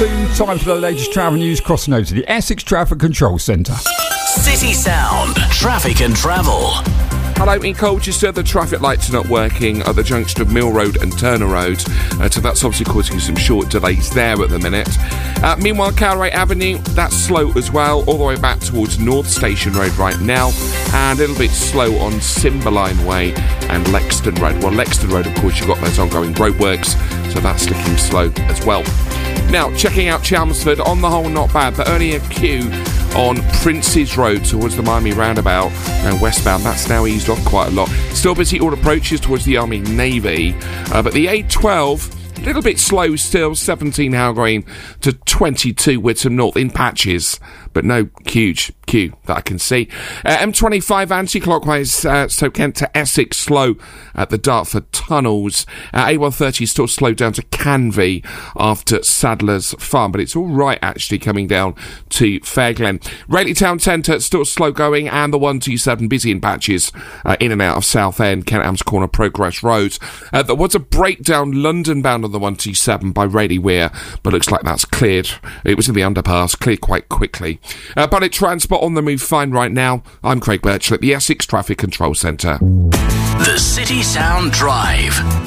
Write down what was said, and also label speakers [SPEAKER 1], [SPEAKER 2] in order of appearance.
[SPEAKER 1] soon. Time for the latest travel news, crossing over to the Essex Traffic Control Centre.
[SPEAKER 2] City Sound, traffic and travel.
[SPEAKER 3] Hello, in Colchester, the traffic lights are not working at the junction of Mill Road and Turner Road, so that's obviously causing some short delays there at the minute. Meanwhile, Cowray Avenue, that's slow as well, all the way back towards North Station Road right now, and a little bit slow on Cymbeline Way and Lexton Road. Well, Lexton Road, of course, you've got those ongoing roadworks, so that's looking slow as well. Now, checking out Chelmsford, on the whole not bad, but only a queue on Princes Road towards the Miami roundabout and westbound. That's now eased off quite a lot. Still busy all approaches towards the Army Navy, but the A12, a little bit slow still, 17 Howell Green to 22 Whittam North in patches, but no huge queue that I can see. M25 anti-clockwise, Stoke Kent to Essex, slow at the Dartford tunnels. A130 still slowed down to Canvey after Sadler's Farm, but it's all right actually coming down to Fairglen. Rayleigh Town Centre still slow going, and the 127 busy in patches in and out of Southend, Kent Arms Corner, Progress Road. There was a breakdown London bound on the 127 by Rayleigh Weir, but looks like that's cleared. It was in the underpass, cleared quite quickly. Public transport on the move fine right now. I'm Craig Birchall at the Essex Traffic Control Centre.
[SPEAKER 2] The City Sound Drive.